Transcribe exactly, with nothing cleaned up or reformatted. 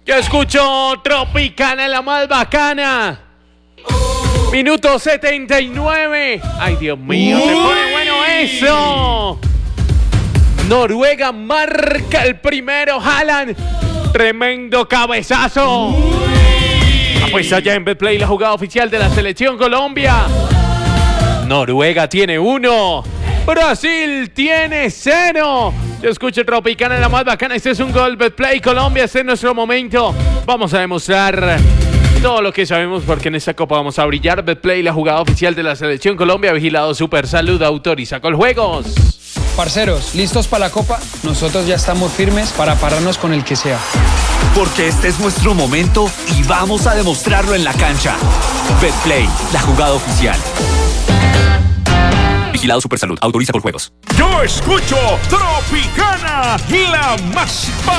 Yo escucho Tropicana, la más bacana. Minuto setenta y nueve. Ay, Dios mío, se pone bueno eso. Noruega marca el primero. Haaland. Tremendo cabezazo. Apuesta ya en Betplay, la jugada oficial de la selección Colombia. Noruega tiene uno. Brasil tiene cero. Yo escucho Tropicana, la más bacana. Este es un gol Betplay Colombia. Este es nuestro momento. Vamos a demostrar todo lo que sabemos porque en esta copa vamos a brillar. Betplay, la jugada oficial de la selección Colombia. Vigilado Super Salud, autoriza Coljuegos. Parceros, ¿listos para la copa? Nosotros ya estamos firmes para pararnos con el que sea. Porque este es nuestro momento y vamos a demostrarlo en la cancha. Betplay, la jugada oficial. Vigilado Supersalud, autoriza Coljuegos. Yo escucho Tropicana, la más